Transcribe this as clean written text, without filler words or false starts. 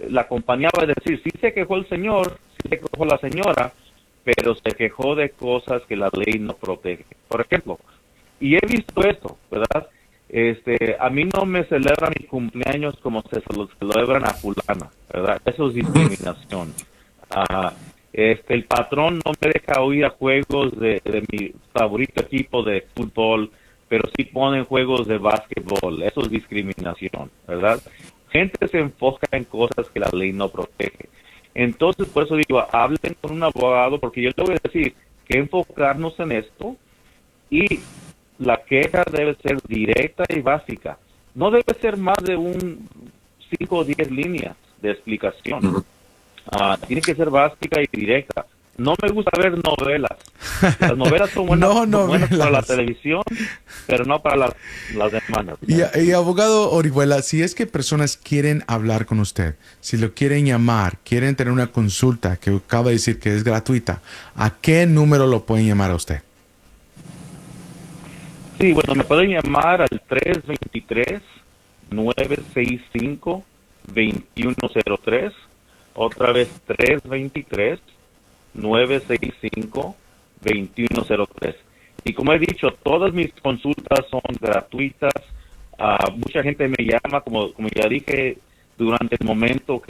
la compañía va a decir, sí se quejó el señor, sí se quejó la señora, pero se quejó de cosas que la ley no protege. Por ejemplo, y he visto esto, ¿verdad? A mí no me celebran mi cumpleaños como se lo celebran a fulana, ¿verdad? Eso es discriminación. El patrón no me deja oír a juegos de mi favorito equipo de fútbol, pero sí ponen juegos de básquetbol. Eso es discriminación, ¿verdad? Gente se enfoca en cosas que la ley no protege. Entonces, por eso digo, hablen con un abogado, porque yo le voy a decir que enfocarnos en esto y la queja debe ser directa y básica. No debe ser más de 5 o 10 líneas de explicación. Tiene que ser básica y directa. No me gusta ver novelas. Las novelas son buenas, buenas para la televisión, pero no para las demandas. Y abogado Orihuela, si es que personas quieren hablar con usted, si lo quieren llamar, quieren tener una consulta que acaba de decir que es gratuita, ¿a qué número lo pueden llamar a usted? Sí, bueno, me pueden llamar al 323-965-2103. Otra vez 323-965-2103. Y como he dicho, todas mis consultas son gratuitas. Mucha gente me llama, como ya dije, durante el momento